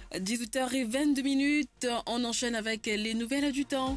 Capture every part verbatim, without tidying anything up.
dix-huit heures vingt-deux minutes, on enchaîne avec les nouvelles du temps.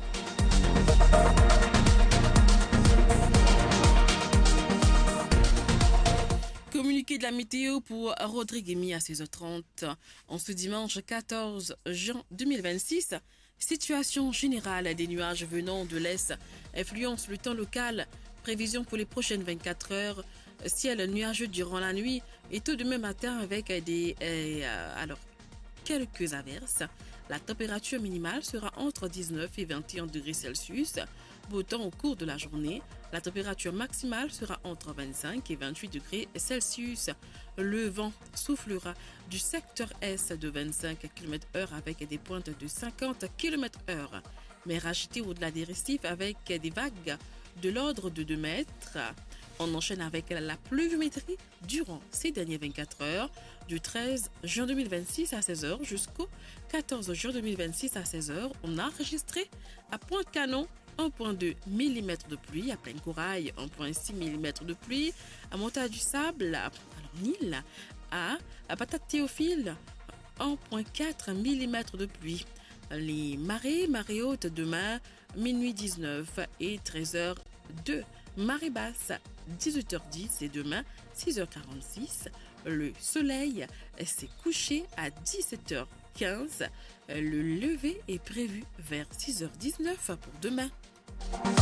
Communiqué de la météo pour Rodrigue-Emi à seize heures trente. En ce dimanche quatorze juin deux mille vingt-six, situation générale des nuages venant de l'est influence le temps local. Prévision pour les prochaines vingt-quatre heures. Ciel nuageux durant la nuit et tout demain matin avec des euh, alors quelques averses. La température minimale sera entre dix-neuf et vingt et un degrés Celsius. Beau temps au cours de la journée. La température maximale sera entre vingt-cinq et vingt-huit degrés Celsius. Le vent soufflera du secteur est de vingt-cinq kilomètres heure avec des pointes de cinquante kilomètres heure. Mer agitée au-delà des récifs avec des vagues de l'ordre de deux mètres. On enchaîne avec la pluviométrie durant ces dernières vingt-quatre heures, du treize juin deux mille vingt-six à seize heures jusqu'au quatorze juin deux mille vingt-six à seize heures. On a enregistré à Pointe-Canon un virgule deux millimètres de pluie, à Plaine-Corail un virgule six millimètres de pluie, à Montagne du Sable, à Nîmes, à, à Patate-Théophile un virgule quatre millimètres de pluie. Les marées, marées hautes demain, minuit dix-neuf et treize heures deux. Marée basse, dix-huit heures dix et demain, six heures quarante-six. Le soleil s'est couché à dix-sept heures quinze. Le lever est prévu vers six heures dix-neuf pour demain.